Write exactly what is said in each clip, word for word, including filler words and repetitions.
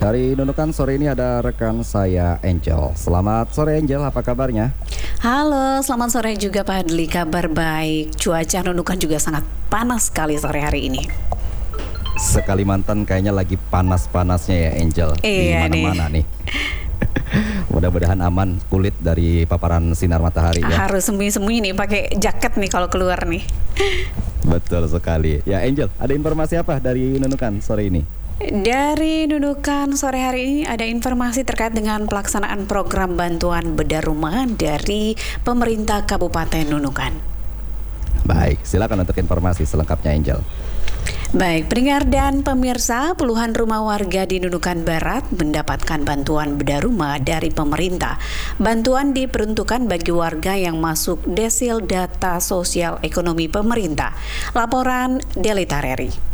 Dari Nunukan sore ini ada rekan saya Angel. Selamat sore Angel, apa kabarnya? Halo, selamat sore juga Pak Adli, kabar baik. Cuaca Nunukan juga sangat panas sekali sore hari ini. Sekalimantan kayaknya lagi panas-panasnya ya Angel. Iya di mana-mana nih. nih. Mudah-mudahan aman kulit dari paparan sinar matahari ya. Harus sembunyi-sembunyi nih, pakai jaket nih kalau keluar nih. Betul sekali. Ya Angel, ada informasi apa dari Nunukan sore ini? Dari Nunukan sore hari ini ada informasi terkait dengan pelaksanaan program bantuan bedah rumah dari pemerintah Kabupaten Nunukan. Baik, silakan untuk informasi selengkapnya Angel. Baik, pendengar dan pemirsa, puluhan rumah warga di Nunukan Barat mendapatkan bantuan bedah rumah dari pemerintah. Bantuan diperuntukkan bagi warga yang masuk desil data sosial ekonomi pemerintah. Laporan Delita Reri.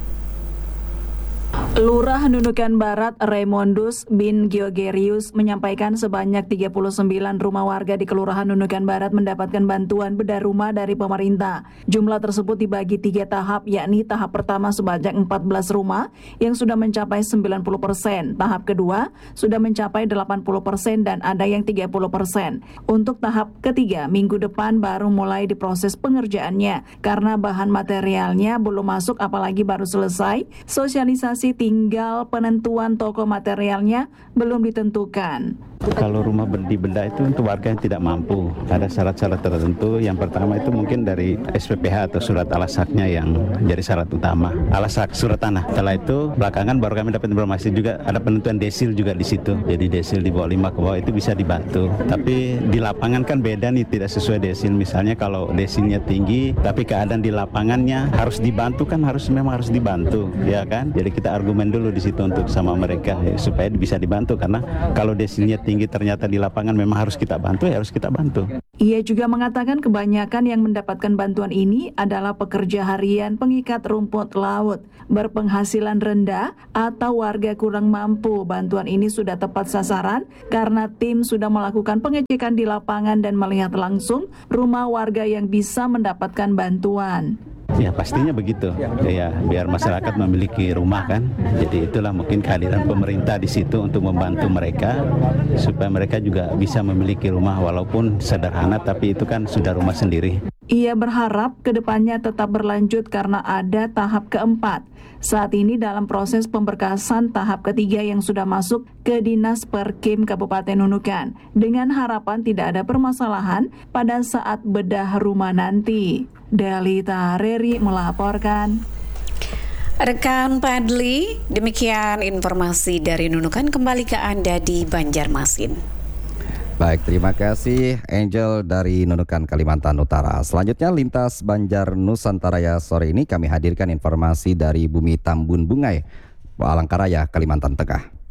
Lurah Nunukan Barat Raymondus bin Giogerius menyampaikan sebanyak tiga puluh sembilan rumah warga di Kelurahan Nunukan Barat mendapatkan bantuan bedah rumah dari pemerintah. Jumlah tersebut dibagi tiga tahap, yakni tahap pertama sebanyak empat belas rumah yang sudah mencapai sembilan puluh persen, tahap kedua sudah mencapai delapan puluh persen dan ada yang tiga puluh persen. Untuk tahap ketiga, minggu depan baru mulai diproses pengerjaannya karena bahan materialnya belum masuk apalagi baru selesai sosialisasi, tinggal penentuan toko materialnya belum ditentukan. Kalau rumah dibenda itu untuk warga yang tidak mampu, ada syarat-syarat tertentu. Yang pertama itu mungkin dari S P P H atau surat alasak-haknya yang jadi syarat utama. Alasak surat tanah. Setelah itu belakangan baru kami dapat informasi juga ada penentuan desil juga di situ. Jadi desil di bawah lima ke bawah itu bisa dibantu. Tapi di lapangan kan beda nih, tidak sesuai desil. Misalnya kalau desilnya tinggi tapi keadaan di lapangannya harus dibantu, kan harus memang harus dibantu, ya kan? Jadi kita argumen dulu di situ untuk sama mereka ya, supaya bisa dibantu, karena kalau desilnya tinggi ternyata di lapangan memang harus kita bantu, ya harus kita bantu. Ia juga mengatakan kebanyakan yang mendapatkan bantuan ini adalah pekerja harian pengikat rumput laut, berpenghasilan rendah atau warga kurang mampu. Bantuan ini sudah tepat sasaran karena tim sudah melakukan pengecekan di lapangan dan melihat langsung rumah warga yang bisa mendapatkan bantuan. Ya pastinya begitu, ya biar masyarakat memiliki rumah kan. Jadi itulah mungkin kehadiran pemerintah di situ untuk membantu mereka supaya mereka juga bisa memiliki rumah walaupun sederhana, tapi itu kan sudah rumah sendiri. Ia berharap kedepannya tetap berlanjut karena ada tahap keempat. Saat ini dalam proses pemberkasan tahap ketiga yang sudah masuk ke Dinas Perkim Kabupaten Nunukan, dengan harapan tidak ada permasalahan pada saat bedah rumah nanti. Delita Reri melaporkan. Rekan Padli, demikian informasi dari Nunukan, kembali ke Anda di Banjarmasin. Baik, terima kasih Angel dari Nunukan, Kalimantan Utara. Selanjutnya lintas Banjar Nusantara ya, sore ini kami hadirkan informasi dari Bumi Tambun Bungai, Palangkaraya, Kalimantan Tengah.